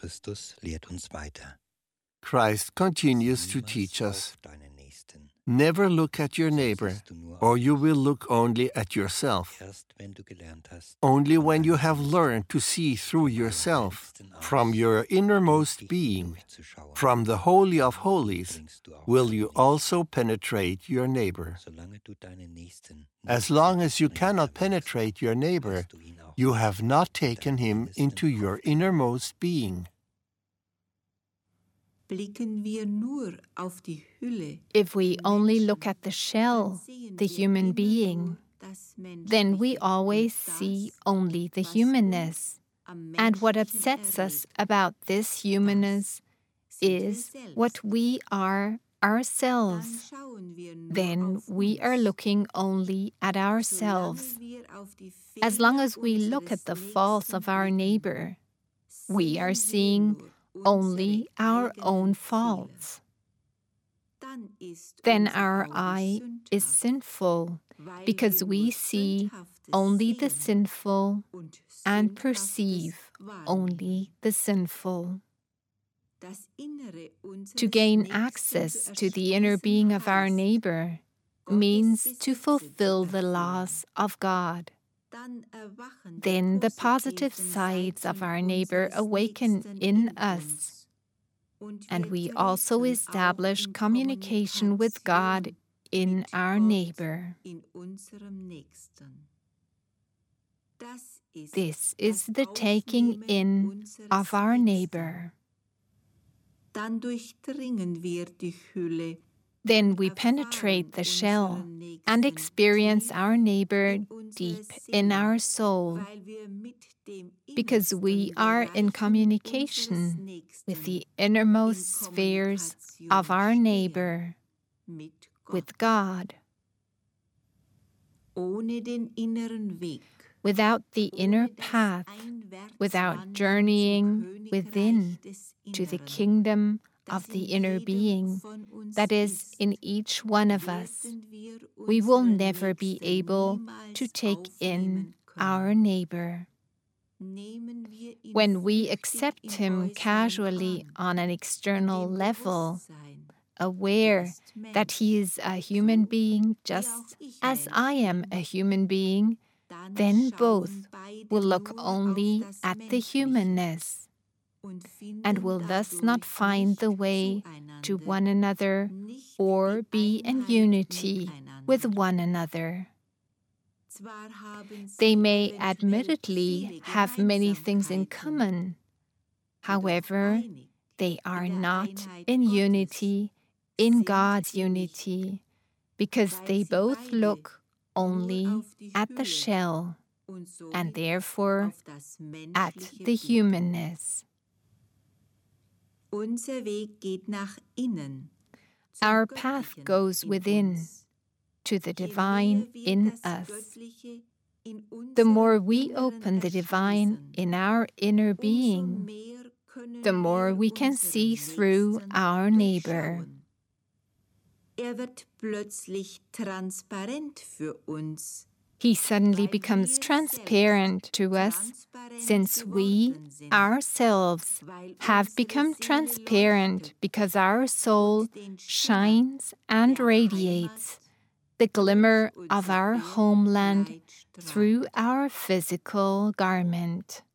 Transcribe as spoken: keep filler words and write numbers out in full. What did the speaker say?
Christus lehrt uns weiter. Christ continues to teach us, never look at your neighbor, or you will look only at yourself. Only when you have learned to see through yourself, from your innermost being, from the Holy of Holies, will you also penetrate your neighbor. As long as you cannot penetrate your neighbor, you have not taken him into your innermost being. If we only look at the shell, the human being, then we always see only the humanness. And what upsets us about this humanness is what we are ourselves. Then we are looking only at ourselves. As long as we look at the faults of our neighbor, we are seeing only our own faults. Then our eye is sinful, because we see only the sinful and perceive only the sinful. To gain access to the inner being of our neighbor means to fulfill the laws of God. Then the positive sides of our neighbor awaken in us, and we also establish communication with God in our neighbor. This is the taking in of our neighbor. Then we penetrate the shell and experience our neighbor deep in our soul, because we are in communication with the innermost spheres of our neighbor, with God. Without the inner path, without journeying within to the kingdom of the inner being that is in each one of us, we will never be able to take in our neighbor. When we accept him casually on an external level, aware that he is a human being just as I am a human being, then both will look only at the humanness, and will thus not find the way to one another or be in unity with one another. They may admittedly have many things in common. However, they are not in unity, in God's unity, because they both look only at the shell, and therefore at the humanness. Our path goes within, to the divine in us. The more we open the divine in our inner being, the more we can see through our neighbor. He suddenly becomes transparent to us, since we, ourselves, have become transparent because our soul shines and radiates the glimmer of our homeland through our physical garment.